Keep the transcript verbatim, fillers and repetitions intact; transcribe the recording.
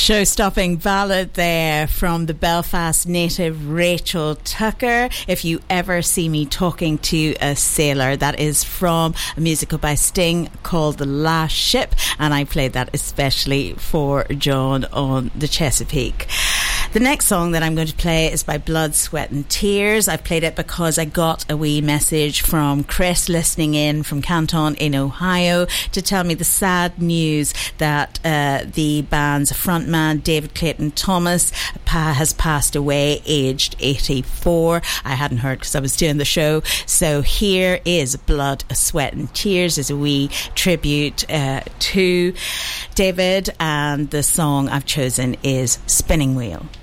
Show-stopping ballad there from the Belfast native Rachel Tucker. If You Ever See Me Talking to a Sailor, that is from a musical by Sting called The Last Ship, and I played that especially for John on the Chesapeake. The next song that I'm going to play is by Blood, Sweat and Tears. I've played it because I got a wee message from Chris listening in from Canton in Ohio to tell me the sad news that uh, the band's frontman David Clayton Thomas pa- has passed away aged eighty-four. I hadn't heard because I was doing the show. So here is Blood, Sweat and Tears as a wee tribute uh, to David, and the song I've chosen is Spinning Wheel.